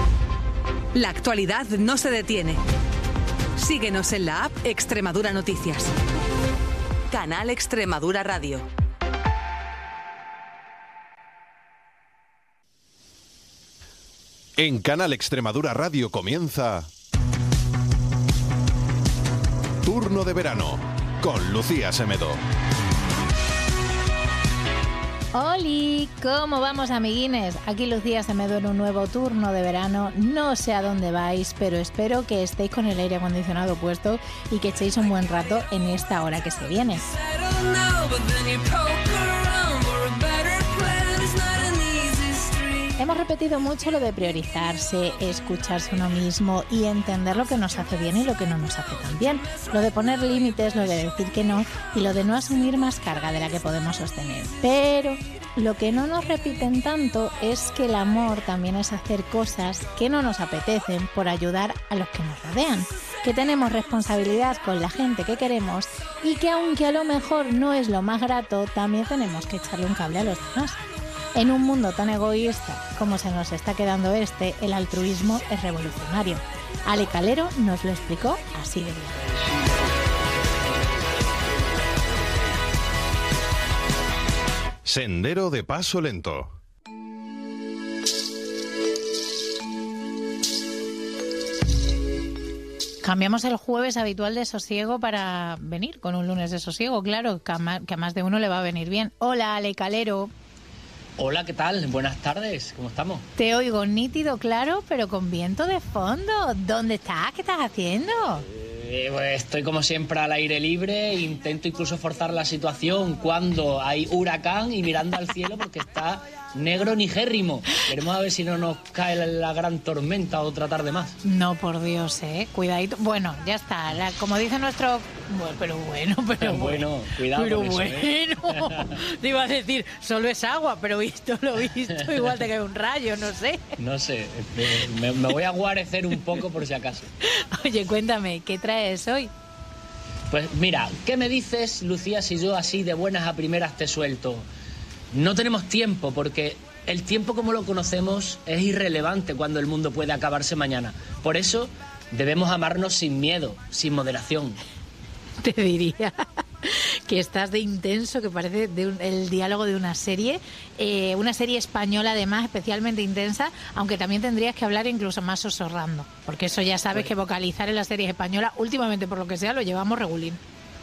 Speaker 13: La actualidad no se detiene. Síguenos en la app Extremadura Noticias. Canal Extremadura Radio.
Speaker 23: En Canal Extremadura Radio comienza Turno de Verano con Lucía Semedo.
Speaker 24: ¡Holi! ¿Cómo vamos, amiguines? Aquí Lucía Semedo en un nuevo turno de verano. No sé a dónde vais, pero espero que estéis con el aire acondicionado puesto y que echéis un buen rato en esta hora que se viene. Hemos repetido mucho lo de priorizarse, escucharse uno mismo y entender lo que nos hace bien y lo que no nos hace tan bien. Lo de poner límites, lo de decir que no y lo de no asumir más carga de la que podemos sostener. Pero lo que no nos repiten tanto es que el amor también es hacer cosas que no nos apetecen por ayudar a los que nos rodean. Que tenemos responsabilidad con la gente que queremos y que aunque a lo mejor no es lo más grato, también tenemos que echarle un cable a los demás. En un mundo tan egoísta como se nos está quedando este, el altruismo es revolucionario. Ale Calero nos lo explicó así de bien.
Speaker 23: Sendero de paso lento.
Speaker 24: Cambiamos el jueves habitual de sosiego para venir con un lunes de sosiego, claro, que a más, que a más de uno le va a venir bien. Hola, Ale Calero.
Speaker 25: Hola, ¿qué tal? Buenas tardes, ¿cómo estamos?
Speaker 24: Te oigo nítido, claro, pero con viento de fondo. ¿Dónde estás? ¿Qué estás haciendo?
Speaker 25: Eh, pues estoy como siempre al aire libre, intento incluso forzar la situación cuando hay huracán y mirando al cielo porque está negro nigérrimo. Queremos a ver si no nos cae la, la gran tormenta otra tarde más.
Speaker 24: No, por Dios, eh, cuidadito. Bueno, ya está, la, como dice nuestro... Bueno, pero bueno, pero,
Speaker 25: pero bueno, bueno, cuidado
Speaker 24: pero
Speaker 25: con eso,
Speaker 24: bueno.
Speaker 25: ¿eh?
Speaker 24: Te iba a decir, solo es agua, pero visto lo visto, igual te cae un rayo, no sé.
Speaker 25: No sé, me, me voy a guarecer un poco por si acaso.
Speaker 24: Oye, cuéntame, ¿qué traes hoy?
Speaker 25: Pues mira, ¿qué me dices, Lucía, si yo así de buenas a primeras te suelto? No tenemos tiempo porque el tiempo como lo conocemos es irrelevante cuando el mundo puede acabarse mañana. Por eso debemos amarnos sin miedo, sin moderación.
Speaker 24: Te diría que estás de intenso, que parece de un, el diálogo de una serie, eh, una serie española además especialmente intensa, aunque también tendrías que hablar incluso más susurrando, porque eso ya sabes pues, que vocalizar en las series españolas últimamente por lo que sea lo llevamos regulín.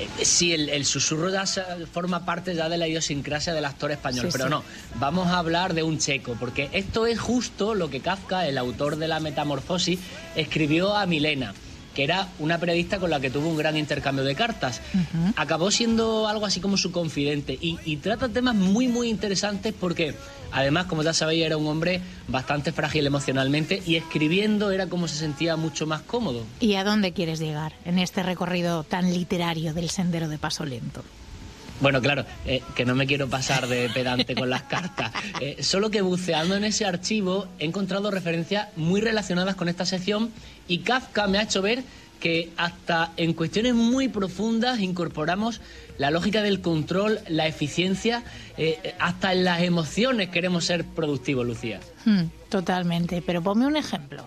Speaker 25: Eh, sí, el, el susurro ya se, forma parte ya de la idiosincrasia del actor español, sí, pero sí. no, vamos a hablar de un checo, porque esto es justo lo que Kafka, el autor de La Metamorfosis, escribió a Milena, que era una periodista con la que tuvo un gran intercambio de cartas. Uh-huh. Acabó siendo algo así como su confidente y, y trata temas muy, muy interesantes porque, además, como ya sabéis, era un hombre bastante frágil emocionalmente y escribiendo era como se sentía mucho más cómodo.
Speaker 24: ¿Y a dónde quieres llegar en este recorrido tan literario del Sendero de Paso Lento?
Speaker 25: Bueno, claro, eh, que no me quiero pasar de pedante con las cartas. Eh, solo que buceando en ese archivo he encontrado referencias muy relacionadas con esta sección y Kafka me ha hecho ver que hasta en cuestiones muy profundas incorporamos la lógica del control, la eficiencia, eh, hasta en las emociones queremos ser productivos, Lucía.
Speaker 24: Hmm, totalmente, pero ponme un ejemplo.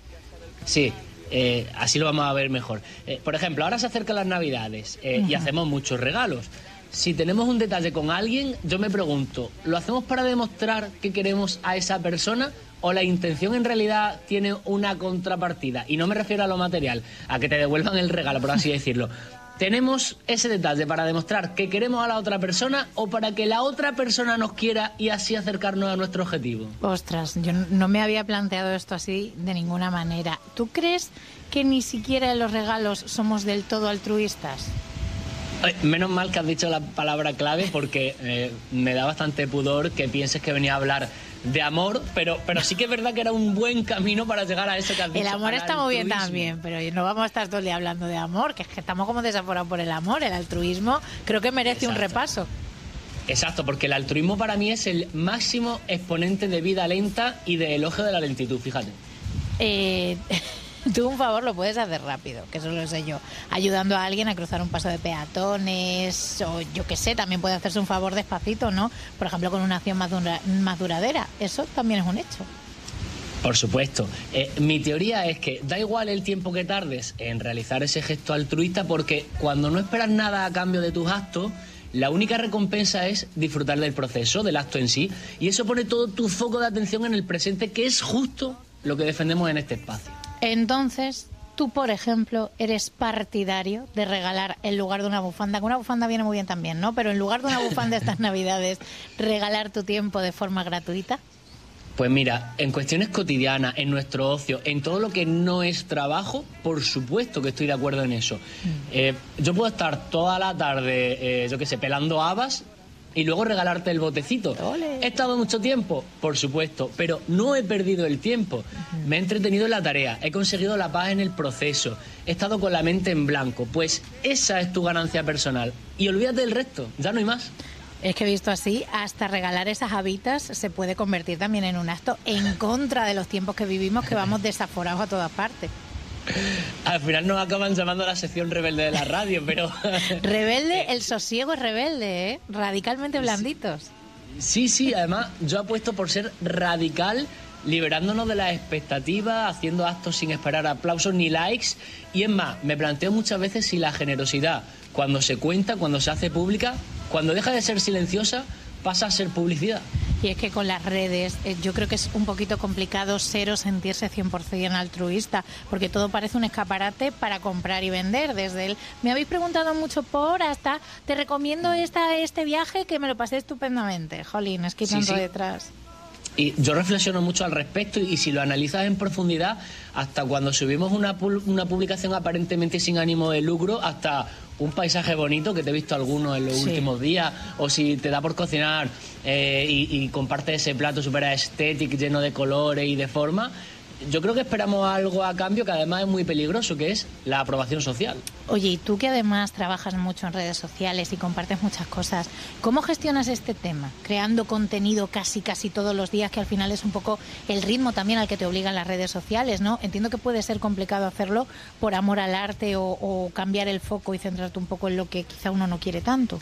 Speaker 25: Sí. Eh, así lo vamos a ver mejor. Eh, por ejemplo, ahora se acercan las Navidades eh, uh-huh. y hacemos muchos regalos. Si tenemos un detalle con alguien, yo me pregunto, ¿lo hacemos para demostrar que queremos a esa persona o la intención en realidad tiene una contrapartida? Y no me refiero a lo material, a que te devuelvan el regalo, por así decirlo. ¿Tenemos ese detalle para demostrar que queremos a la otra persona o para que la otra persona nos quiera y así acercarnos a nuestro objetivo?
Speaker 24: Ostras, yo no me había planteado esto así de ninguna manera. ¿Tú crees que ni siquiera en los regalos somos del todo altruistas?
Speaker 25: Menos mal que has dicho la palabra clave porque eh, me da bastante pudor que pienses que venía a hablar de amor, pero, pero sí que es verdad que era un buen camino para llegar a eso que has dicho.
Speaker 24: El amor está muy bien también, pero no vamos a estar todo el día hablando de amor, que es que estamos como desaforados por el amor. El altruismo creo que merece Exacto. un repaso.
Speaker 25: Exacto, porque el altruismo para mí es el máximo exponente de vida lenta y de elogio de la lentitud, fíjate.
Speaker 24: Eh... Tú un favor lo puedes hacer rápido, que eso lo sé yo, ayudando a alguien a cruzar un paso de peatones o yo qué sé, también puede hacerse un favor despacito, ¿no? Por ejemplo, con una acción más, dura, más duradera, eso también es un hecho.
Speaker 25: Por supuesto. Eh, mi teoría es que da igual el tiempo que tardes en realizar ese gesto altruista porque cuando no esperas nada a cambio de tus actos, la única recompensa es disfrutar del proceso, del acto en sí, y eso pone todo tu foco de atención en el presente, que es justo lo que defendemos en este espacio.
Speaker 24: Entonces, tú, por ejemplo, eres partidario de regalar en lugar de una bufanda, que una bufanda viene muy bien también, ¿no? Pero en lugar de una bufanda estas Navidades, regalar tu tiempo de forma gratuita.
Speaker 25: Pues mira, en cuestiones cotidianas, en nuestro ocio, en todo lo que no es trabajo, por supuesto que estoy de acuerdo en eso. Mm. Eh, yo puedo estar toda la tarde, eh, yo qué sé, pelando habas y luego regalarte el botecito.
Speaker 24: ¡Ole!
Speaker 25: ¿He estado mucho tiempo? Por supuesto, pero no he perdido el tiempo. Uh-huh. Me he entretenido en la tarea, he conseguido la paz en el proceso, he estado con la mente en blanco. Pues esa es tu ganancia personal. Y olvídate del resto, ya no hay más.
Speaker 24: Es que visto así, hasta regalar esas habitas se puede convertir también en un acto en contra de los tiempos que vivimos, que vamos desaforados a todas partes.
Speaker 25: Al final nos acaban llamando a la sección rebelde de la radio, pero...
Speaker 24: Rebelde, el sosiego es rebelde, ¿eh? Radicalmente blanditos.
Speaker 25: Sí, sí, además yo apuesto por ser radical, liberándonos de las expectativas, haciendo actos sin esperar aplausos ni likes. Y es más, me planteo muchas veces si la generosidad, cuando se cuenta, cuando se hace pública, cuando deja de ser silenciosa, pasa a ser publicidad.
Speaker 24: Y es que con las redes eh, yo creo que es un poquito complicado ser o sentirse cien por ciento altruista, porque todo parece un escaparate para comprar y vender. Desde el me habéis preguntado mucho por hasta te recomiendo esta, este viaje que me lo pasé estupendamente. Jolín, es que hay tanto sí, sí. detrás.
Speaker 25: Y yo reflexiono mucho al respecto y si lo analizas en profundidad, hasta cuando subimos una, una publicación aparentemente sin ánimo de lucro, hasta un paisaje bonito que te he visto algunos en los sí. últimos días, o si te da por cocinar eh, y, y compartes ese plato súper estético, lleno de colores y de forma, yo creo que esperamos algo a cambio que además es muy peligroso, que es la aprobación social.
Speaker 24: Oye, y tú que además trabajas mucho en redes sociales y compartes muchas cosas, ¿cómo gestionas este tema? Creando contenido casi casi todos los días, que al final es un poco el ritmo también al que te obligan las redes sociales, ¿no? Entiendo que puede ser complicado hacerlo por amor al arte o, o cambiar el foco y centrarte un poco en lo que quizá uno no quiere tanto.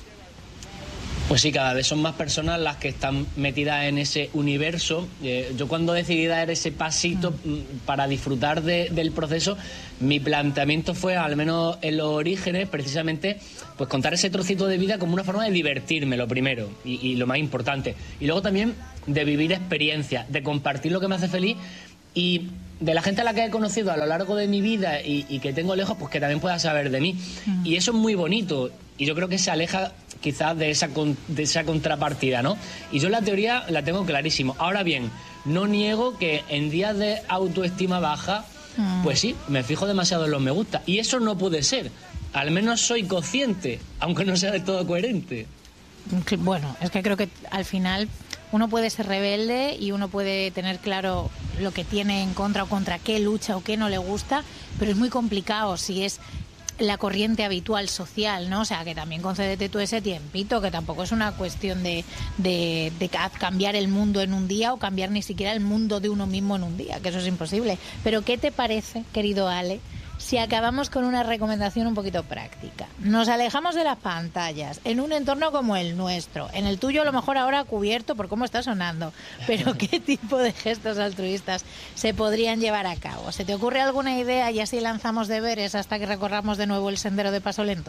Speaker 25: Pues sí, cada vez son más personas las que están metidas en ese universo. Eh, yo cuando decidí dar ese pasito mm. para disfrutar de, del proceso, mi planteamiento fue, al menos en los orígenes, precisamente, pues contar ese trocito de vida como una forma de divertirme, lo primero, y, y lo más importante. Y luego también de vivir experiencias, de compartir lo que me hace feliz y de la gente a la que he conocido a lo largo de mi vida y, y que tengo lejos, pues que también pueda saber de mí. Mm. Y eso es muy bonito, y yo creo que se aleja quizás de esa, con, de esa contrapartida, ¿no? Y yo la teoría la tengo clarísimo. Ahora bien, no niego que en días de autoestima baja, mm. pues sí, me fijo demasiado en los me gusta, y eso no puede ser. Al menos soy consciente, aunque no sea del todo coherente.
Speaker 24: Bueno, es que creo que al final uno puede ser rebelde y uno puede tener claro lo que tiene en contra o contra qué lucha o qué no le gusta, pero es muy complicado si es la corriente habitual social, ¿no? O sea, que también concédete tú ese tiempito, que tampoco es una cuestión de, de, de cambiar el mundo en un día o cambiar ni siquiera el mundo de uno mismo en un día, que eso es imposible. Pero ¿qué te parece, querido Ale, si acabamos con una recomendación un poquito práctica? Nos alejamos de las pantallas en un entorno como el nuestro, en el tuyo a lo mejor ahora cubierto por cómo está sonando, pero ¿qué tipo de gestos altruistas se podrían llevar a cabo? ¿Se te ocurre alguna idea y así lanzamos deberes hasta que recorramos de nuevo el sendero de paso lento?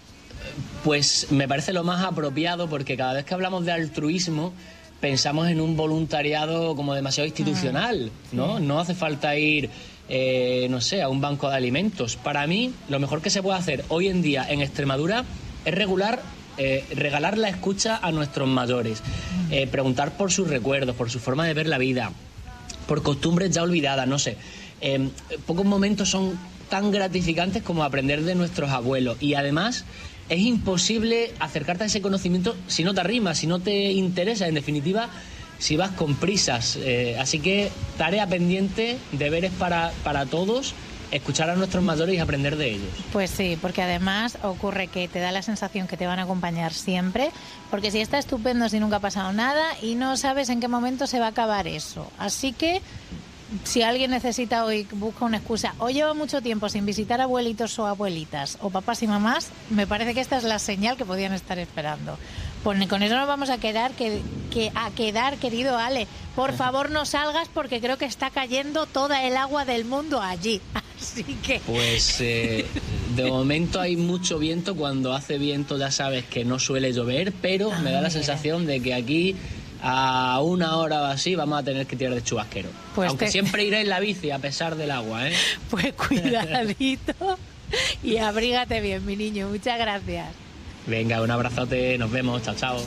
Speaker 25: Pues me parece lo más apropiado, porque cada vez que hablamos de altruismo pensamos en un voluntariado como demasiado institucional, ¿no? No hace falta ir... Eh, no sé, a un banco de alimentos. Para mí, lo mejor que se puede hacer hoy en día en Extremadura es regular, eh, regalar la escucha a nuestros mayores, eh, preguntar por sus recuerdos, por su forma de ver la vida, por costumbres ya olvidadas, no sé. Eh, pocos momentos son tan gratificantes como aprender de nuestros abuelos, y además es imposible acercarte a ese conocimiento si no te arrimas, si no te interesa, en definitiva, si vas con prisas. Eh, así que tarea pendiente, deberes para, para todos, escuchar a nuestros mayores y aprender de ellos.
Speaker 24: Pues sí, porque además ocurre que te da la sensación que te van a acompañar siempre, porque si está estupendo, si nunca ha pasado nada y no sabes en qué momento se va a acabar eso. Así que si alguien necesita hoy, busca una excusa, o lleva mucho tiempo sin visitar abuelitos o abuelitas o papás y mamás, me parece que esta es la señal que podían estar esperando. Pues con eso nos vamos a quedar, que, que, a quedar, querido Ale. Por favor, no salgas, porque creo que está cayendo toda el agua del mundo allí. Así que...
Speaker 25: Pues eh, de momento hay mucho viento. Cuando hace viento ya sabes que no suele llover, pero ah, me da la sensación de que aquí a una hora o así vamos a tener que tirar de chubasquero. Pues Aunque te... siempre iré en la bici a pesar del agua, ¿eh?
Speaker 24: Pues cuidadito y abrígate bien, mi niño. Muchas gracias.
Speaker 25: Venga, un abrazote, nos vemos, chao, chao.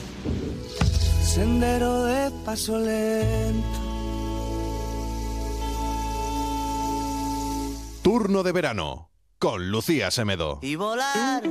Speaker 2: Sendero de paso lento.
Speaker 23: Turno de verano con Lucía Semedo.
Speaker 2: Y volar